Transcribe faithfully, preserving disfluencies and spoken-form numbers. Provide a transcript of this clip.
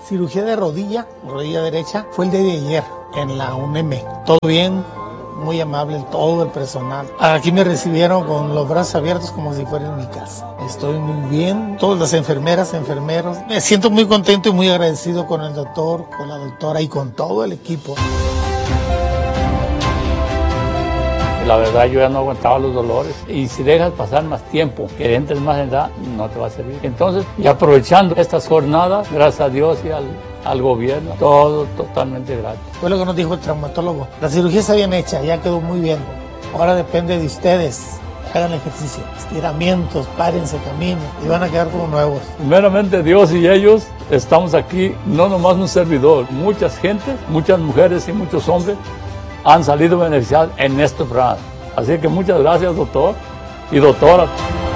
cirugía de rodilla, rodilla derecha, fue el día de ayer en la U N M. Todo bien, muy amable todo el personal. Aquí me recibieron con los brazos abiertos como si fuera en mi casa. Estoy muy bien, todas las enfermeras, enfermeros. Me siento muy contento y muy agradecido con el doctor, con la doctora y con todo el equipo. La verdad yo ya no aguantaba los dolores y si dejas pasar más tiempo, que entres más en edad, no te va a servir. Entonces, y aprovechando estas jornadas, gracias a Dios y al, al gobierno, todo totalmente gratis. Fue lo que nos dijo el traumatólogo. La cirugía está bien hecha, ya quedó muy bien. Ahora depende de ustedes. Hagan ejercicio, estiramientos, párense, caminen y van a quedar como nuevos. Primeramente Dios y ellos estamos aquí, no nomás un servidor, muchas gentes, muchas mujeres y muchos hombres han salido beneficiados en este programa. Así que muchas gracias, doctor y doctora.